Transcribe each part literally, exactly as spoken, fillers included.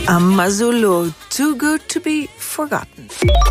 Amazulu, too good to be forgotten.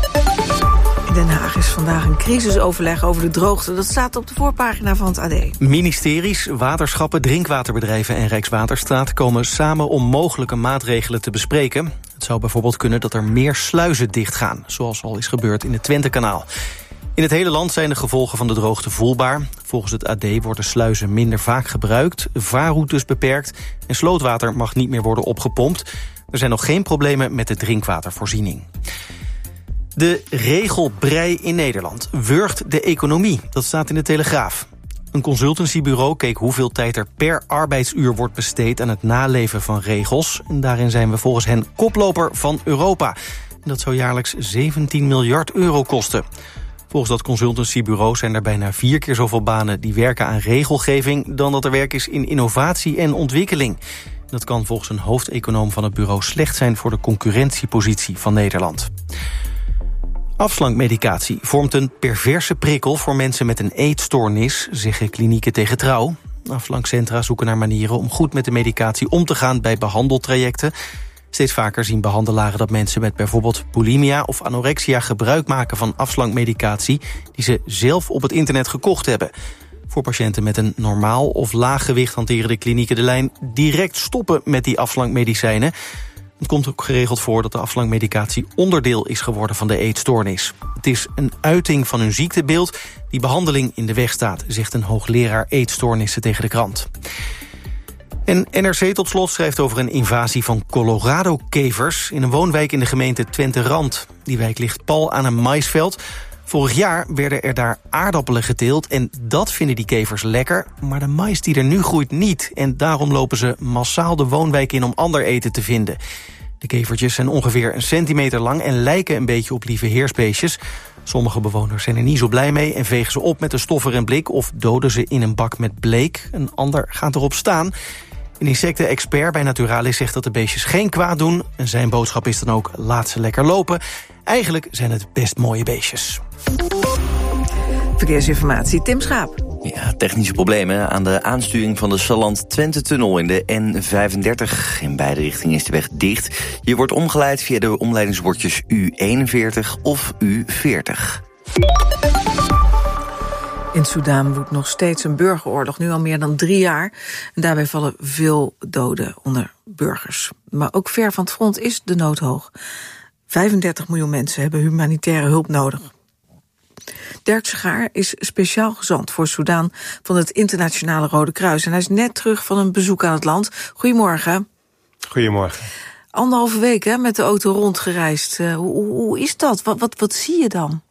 In Den Haag is vandaag een crisisoverleg over de droogte. Dat staat op de voorpagina van het A D. Ministeries, waterschappen, drinkwaterbedrijven en Rijkswaterstaat komen samen om mogelijke maatregelen te bespreken. Het zou bijvoorbeeld kunnen dat er meer sluizen dichtgaan, zoals al is gebeurd in het Twentekanaal. In het hele land zijn de gevolgen van de droogte voelbaar. Volgens het A D worden sluizen minder vaak gebruikt, vaarroutes beperkt en slootwater mag niet meer worden opgepompt. Er zijn nog geen problemen met de drinkwatervoorziening. De regelbrei in Nederland wurgt de economie. Dat staat in de Telegraaf. Een consultancybureau keek hoeveel tijd er per arbeidsuur wordt besteed aan het naleven van regels. En daarin zijn we volgens hen koploper van Europa. En dat zou jaarlijks zeventien miljard euro kosten. Volgens dat consultancybureau zijn er bijna vier keer zoveel banen die werken aan regelgeving dan dat er werk is in innovatie en ontwikkeling. Dat kan volgens een hoofdeconoom van het bureau slecht zijn voor de concurrentiepositie van Nederland. Afslankmedicatie vormt een perverse prikkel voor mensen met een eetstoornis, zeggen klinieken tegen Trouw. Afslankcentra zoeken naar manieren om goed met de medicatie om te gaan bij behandeltrajecten. Steeds vaker zien behandelaren dat mensen met bijvoorbeeld bulimia of anorexia gebruik maken van afslankmedicatie die ze zelf op het internet gekocht hebben. Voor patiënten met een normaal of laag gewicht hanteren de klinieken de lijn direct stoppen met die afslankmedicijnen. Het komt ook geregeld voor dat de afslankmedicatie onderdeel is geworden van de eetstoornis. Het is een uiting van hun ziektebeeld die behandeling in de weg staat, zegt een hoogleraar eetstoornissen tegen de krant. En N R C tot slot schrijft over een invasie van Colorado-kevers in een woonwijk in de gemeente Twente-Rand. Die wijk ligt pal aan een maïsveld. Vorig jaar werden er daar aardappelen geteeld en dat vinden die kevers lekker. Maar de mais die er nu groeit niet en daarom lopen ze massaal de woonwijk in om ander eten te vinden. De kevertjes zijn ongeveer een centimeter lang en lijken een beetje op lieve heersbeestjes. Sommige bewoners zijn er niet zo blij mee en vegen ze op met een stoffer en blik of doden ze in een bak met bleek. Een ander gaat erop staan. Een insectenexpert bij Naturalis zegt dat de beestjes geen kwaad doen. En zijn boodschap is dan ook, laat ze lekker lopen. Eigenlijk zijn het best mooie beestjes. Verkeersinformatie, Tim Schaap. Ja, technische problemen aan de aansturing van de Salland-Twente-tunnel in de N vijfendertig. In beide richtingen is de weg dicht. Je wordt omgeleid via de omleidingsbordjes U eenenveertig of U veertig. In Soedan woedt nog steeds een burgeroorlog, nu al meer dan drie jaar. En daarbij vallen veel doden onder burgers. Maar ook ver van het front is de nood hoog. vijfendertig miljoen mensen hebben humanitaire hulp nodig. Dirk Schaar is speciaal gezant voor Soedan van het Internationale Rode Kruis. En hij is net terug van een bezoek aan het land. Goedemorgen. Goedemorgen. Anderhalve week hè, met de auto rondgereisd. Uh, hoe, hoe is dat? Wat, wat, wat zie je dan?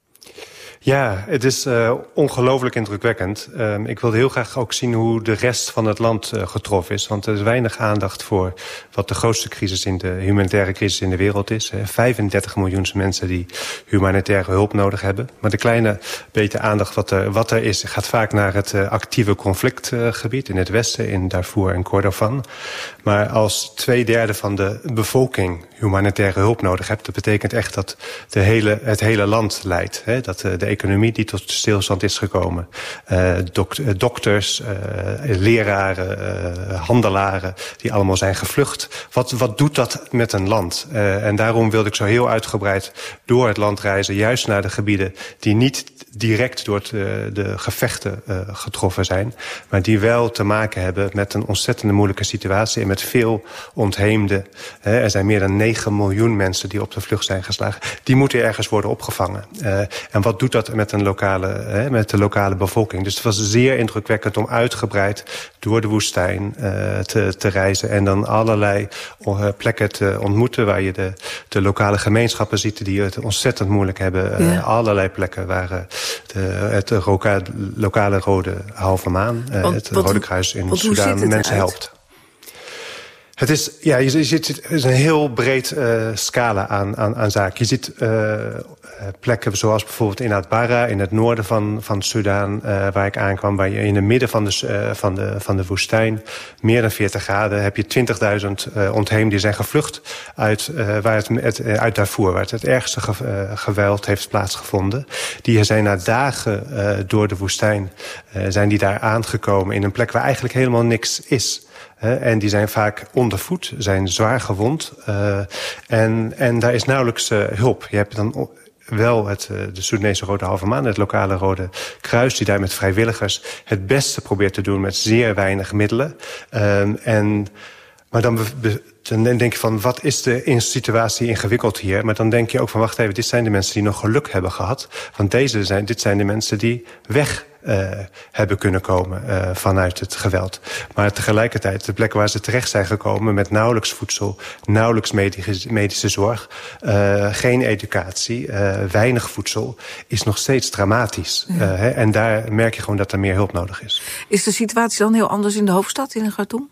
Ja, het is uh, ongelooflijk indrukwekkend. Uh, ik wilde heel graag ook zien hoe de rest van het land uh, getroffen is. Want er is weinig aandacht voor wat de grootste crisis in de humanitaire crisis in de wereld is. Uh, vijfendertig miljoen mensen die humanitaire hulp nodig hebben. Maar de kleine beetje aandacht wat er, wat er is, gaat vaak naar het uh, actieve conflictgebied uh, in het westen, in Darfur en Kordofan. Maar als twee derde van de bevolking humanitaire hulp nodig hebt, dat betekent echt dat de hele, het hele land lijdt. Hè? Dat uh, de economie die tot stilstand is gekomen. Uh, dok- dokters, uh, leraren, uh, handelaren, die allemaal zijn gevlucht. Wat, wat doet dat met een land? Uh, en daarom wilde ik zo heel uitgebreid door het land reizen, juist naar de gebieden die niet direct door het, uh, de gevechten uh, getroffen zijn, maar die wel te maken hebben met een ontzettende moeilijke situatie en met veel ontheemden. Uh, er zijn meer dan negen miljoen mensen die op de vlucht zijn geslagen. Die moeten ergens worden opgevangen. Uh, en wat doet dat met, een lokale, hè, met de lokale bevolking? Dus het was zeer indrukwekkend om uitgebreid door de woestijn uh, te, te reizen en dan allerlei uh, plekken te ontmoeten waar je de, de lokale gemeenschappen ziet die het ontzettend moeilijk hebben. Uh, ja. Allerlei plekken waar uh, de, het loka- lokale Rode Halve Maan, uh, want, het wat, Rode Kruis in Soedan mensen helpt. Het is, ja, je ziet, het is een heel breed uh, scala aan, aan, aan zaken. Je ziet uh, plekken zoals bijvoorbeeld in Atbara, in het noorden van, van Soedan, uh, waar ik aankwam, waar je in het midden van de, uh, van de, van de woestijn, meer dan veertig graden, heb je twintigduizend uh, ontheemden die zijn gevlucht uit, uh, waar het, het, uh, uit Darfur, waar het, het ergste ge, uh, geweld heeft plaatsgevonden. Die zijn na dagen uh, door de woestijn, uh, zijn die daar aangekomen in een plek waar eigenlijk helemaal niks is. Hè, en die zijn vaak ondervoed, zijn zwaar gewond. Uh, en, en daar is nauwelijks uh, hulp. Je hebt dan wel het, de Soedanese Rode Halve Maan, het lokale Rode Kruis, die daar met vrijwilligers het beste probeert te doen met zeer weinig middelen. Um, en, maar dan, be, dan denk je van, wat is de situatie ingewikkeld hier? Maar dan denk je ook van, wacht even, dit zijn de mensen die nog geluk hebben gehad. Want deze zijn, dit zijn de mensen die weg Uh, hebben kunnen komen uh, vanuit het geweld. Maar tegelijkertijd, de plekken waar ze terecht zijn gekomen met nauwelijks voedsel, nauwelijks medische, medische zorg, uh, geen educatie, uh, weinig voedsel, is nog steeds dramatisch. Ja. Uh, hè, en daar merk je gewoon dat er meer hulp nodig is. Is de situatie dan heel anders in de hoofdstad, in Khartoum?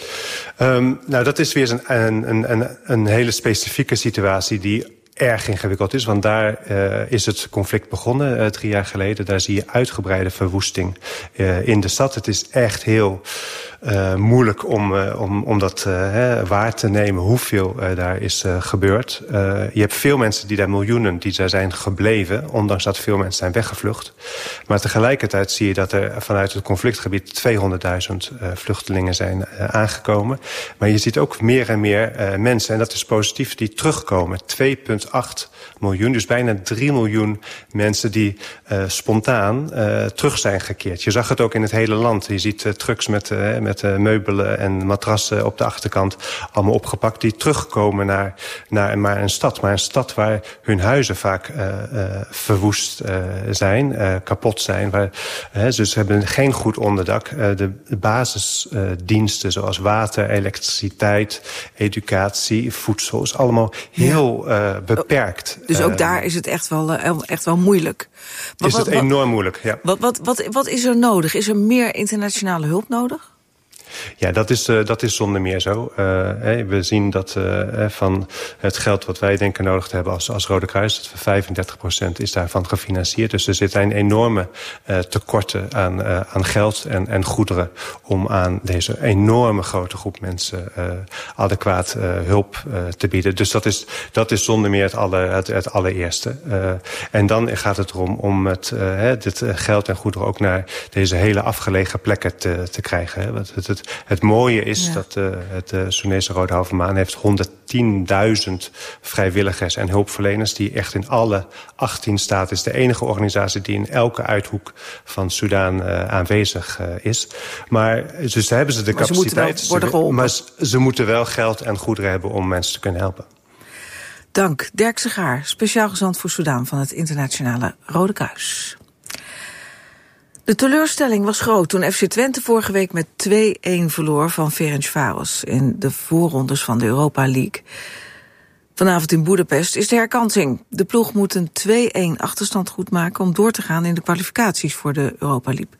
Um, nou, dat is weer een, een, een, een hele specifieke situatie die erg ingewikkeld is, want daar uh, is het conflict begonnen uh, drie jaar geleden. Daar zie je uitgebreide verwoesting uh, in de stad. Het is echt heel uh, moeilijk om, uh, om, om dat uh, hè, waar te nemen hoeveel uh, daar is uh, gebeurd. Uh, je hebt veel mensen die daar, miljoenen, die daar zijn gebleven, ondanks dat veel mensen zijn weggevlucht. Maar tegelijkertijd zie je dat er vanuit het conflictgebied tweehonderdduizend uh, vluchtelingen zijn uh, aangekomen. Maar je ziet ook meer en meer uh, mensen, en dat is positief, die terugkomen. twee komma acht miljoen, dus bijna drie miljoen mensen die uh, spontaan uh, terug zijn gekeerd. Je zag het ook in het hele land. Je ziet uh, trucks met, uh, met uh, meubelen en matrassen op de achterkant allemaal opgepakt, die terugkomen naar, naar maar een stad. Maar een stad waar hun huizen vaak uh, uh, verwoest uh, zijn, uh, kapot zijn. Waar, uh, dus ze hebben geen goed onderdak. Uh, de basisdiensten uh, zoals water, elektriciteit, educatie, voedsel is allemaal heel uh, beperkt. Dus ook daar is het echt wel, uh, echt wel moeilijk. Maar is wat, het enorm wat, moeilijk, ja. Wat, wat, wat, wat is er nodig? Is er meer internationale hulp nodig? Ja, dat is, uh, dat is zonder meer zo. Uh, hey, we zien dat uh, van het geld wat wij denken nodig te hebben als, als Rode Kruis, dat vijfendertig procent is daarvan gefinancierd. Dus er zitten enorme uh, tekorten aan, uh, aan geld en, en goederen om aan deze enorme grote groep mensen uh, adequaat uh, hulp uh, te bieden. Dus dat is, dat is zonder meer het, aller, het, het allereerste. Uh, en dan gaat het erom om het, uh, dit geld en goederen ook naar deze hele afgelegen plekken te, te krijgen. Hè. Want het, het, Het mooie is ja. dat uh, het uh, Soedanese Rode Halve Maan heeft honderdtienduizend vrijwilligers en hulpverleners die echt in alle achttien staten. Het is de enige organisatie die in elke uithoek van Soedan uh, aanwezig uh, is. Maar dus daar hebben ze de maar capaciteit. Ze worden geholpen. Maar ze, ze moeten wel geld en goederen hebben om mensen te kunnen helpen. Dank. Dirk Segaar, speciaal gezant voor Soedan van het Internationale Rode Kruis. De teleurstelling was groot toen F C Twente vorige week met twee-een verloor van Ferencváros in de voorrondes van de Europa League. Vanavond in Boedapest is de herkansing. De ploeg moet een twee-een achterstand goedmaken om door te gaan in de kwalificaties voor de Europa League.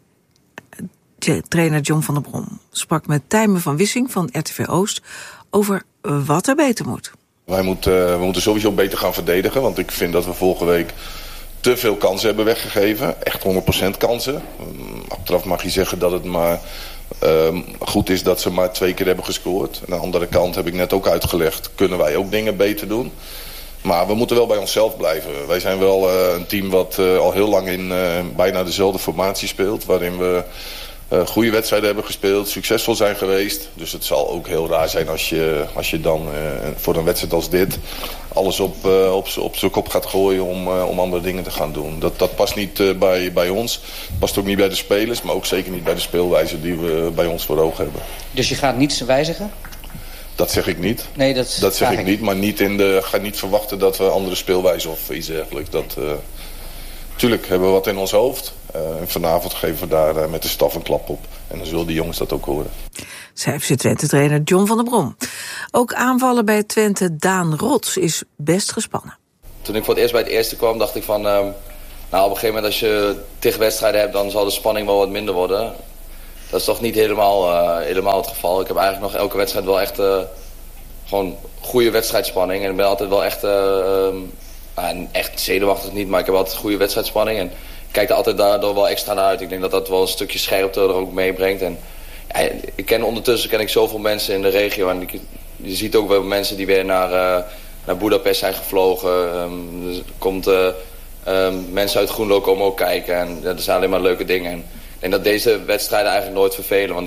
Trainer John van der Brom sprak met Tijmen van Wissing van R T V Oost over wat er beter moet. Wij moeten, we moeten sowieso beter gaan verdedigen, want ik vind dat we vorige week te veel kansen hebben weggegeven. Echt honderd procent kansen. Um, achteraf mag je zeggen dat het maar um, goed is dat ze maar twee keer hebben gescoord. Aan de andere kant heb ik net ook uitgelegd, kunnen wij ook dingen beter doen. Maar we moeten wel bij onszelf blijven. Wij zijn wel uh, een team wat uh, al heel lang in uh, bijna dezelfde formatie speelt. Waarin we uh, goede wedstrijden hebben gespeeld, succesvol zijn geweest. Dus het zal ook heel raar zijn als je, als je dan uh, voor een wedstrijd als dit alles op, uh, op, op zijn kop gaat gooien om, uh, om andere dingen te gaan doen. Dat, dat past niet uh, bij, bij ons. Past ook niet bij de spelers, maar ook zeker niet bij de speelwijze die we bij ons voor ogen hebben. Dus je gaat niets wijzigen? Dat zeg ik niet. Nee, dat, dat zeg ik niet, maar niet in de, ga niet verwachten dat we andere speelwijze of iets dergelijks. Dat, uh, tuurlijk hebben we wat in ons hoofd. Uh, en vanavond geven we daar uh, met de staf een klap op. En dan zullen die jongens dat ook horen. Zei F C Twente-trainer John van der Brom. Ook aanvallen bij Twente Daan Rots is best gespannen. Toen ik voor het eerst bij het eerste kwam, dacht ik van... Uh, nou, op een gegeven moment als je tig wedstrijden hebt, dan zal de spanning wel wat minder worden. Dat is toch niet helemaal, uh, helemaal het geval. Ik heb eigenlijk nog elke wedstrijd wel echt uh, gewoon goede wedstrijdspanning. En ik ben altijd wel echt, uh, um, uh, echt zenuwachtig niet, maar ik heb altijd goede wedstrijdspanning. En ik kijk er altijd daardoor wel extra naar uit. Ik denk dat dat wel een stukje scherpte er ook meebrengt. En ja, ik ken ondertussen ken ik zoveel mensen in de regio. En ik, je ziet ook wel mensen die weer naar, uh, naar Boedapest zijn gevlogen. Um, er komt uh, um, mensen uit Groenlo komen ook kijken. En dat zijn alleen maar leuke dingen. En ik denk dat deze wedstrijden eigenlijk nooit vervelen. Want ik,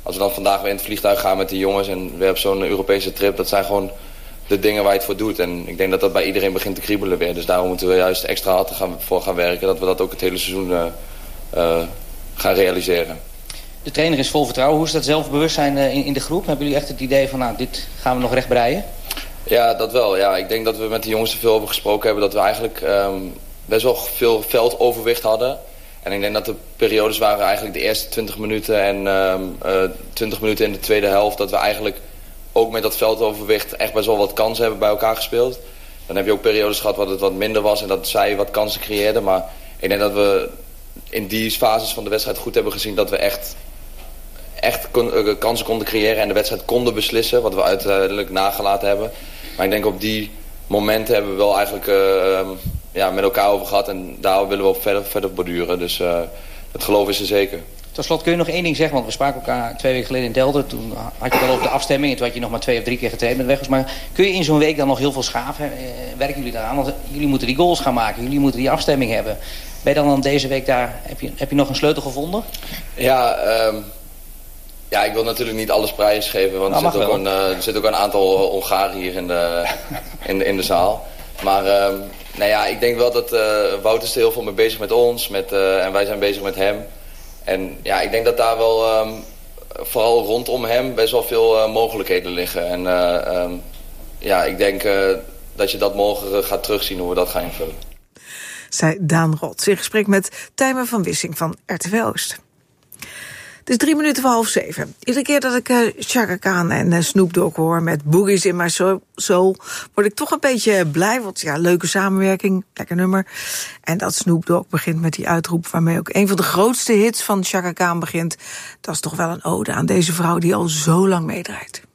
als we dan vandaag weer in het vliegtuig gaan met de jongens en weer op zo'n Europese trip, dat zijn gewoon de dingen waar je het voor doet. En ik denk dat dat bij iedereen begint te kriebelen weer. Dus daarom moeten we juist extra hard gaan, voor gaan werken, dat we dat ook het hele seizoen uh, uh, gaan realiseren. De trainer is vol vertrouwen. Hoe is dat zelfbewustzijn uh, in, in de groep? Hebben jullie echt het idee van, nou, dit gaan we nog recht breien? Ja, dat wel. Ja, ik denk dat we met de jongens er veel over gesproken hebben, dat we eigenlijk um, best wel veel veldoverwicht hadden. En ik denk dat de periodes waren eigenlijk de eerste twintig minuten en um, uh, twintig minuten in de tweede helft, dat we eigenlijk ook met dat veldoverwicht echt best wel wat kansen hebben bij elkaar gespeeld. Dan heb je ook periodes gehad waar het wat minder was en dat zij wat kansen creëerden. Maar ik denk dat we in die fases van de wedstrijd goed hebben gezien dat we echt, echt kon, uh, kansen konden creëren en de wedstrijd konden beslissen, wat we uiteindelijk nagelaten hebben. Maar ik denk op die momenten hebben we wel eigenlijk uh, ja, met elkaar over gehad en daar willen we op verder, verder borduren. Dus uh, het geloof is er zeker. Tot slot, kun je nog één ding zeggen? Want we spraken elkaar twee weken geleden in Delden. Toen had je het al over de afstemming. En toen had je nog maar twee of drie keer getraind met Weghorst. Maar kun je in zo'n week dan nog heel veel schaven? Eh, werken jullie daaraan? Want jullie moeten die goals gaan maken. Jullie moeten die afstemming hebben. Ben je dan, dan deze week daar... Heb je, heb je nog een sleutel gevonden? Ja, um, ja, ik wil natuurlijk niet alles prijs geven. Want nou, er, zit ook een, uh, er zit ook een aantal Hongaren hier in de, in de, in de zaal. Maar um, nou ja, ik denk wel dat uh, Wout is er heel veel mee bezig met ons. Met, uh, en wij zijn bezig met hem. En ja, ik denk dat daar wel, um, vooral rondom hem, best wel veel uh, mogelijkheden liggen. En uh, um, ja, ik denk uh, dat je dat morgen uh, gaat terugzien hoe we dat gaan invullen. Zei Daan Rots in gesprek met Tijmen van Wissing van R T V Oost. Het is drie minuten voor half zeven. Iedere keer dat ik uh, Chaka Khan en uh, Snoop Dogg hoor met Boogies in My Soul, word ik toch een beetje blij. Want ja, leuke samenwerking, lekker nummer. En dat Snoop Dogg begint met die uitroep waarmee ook een van de grootste hits van Chaka Khan begint. Dat is toch wel een ode aan deze vrouw die al zo lang meedraait.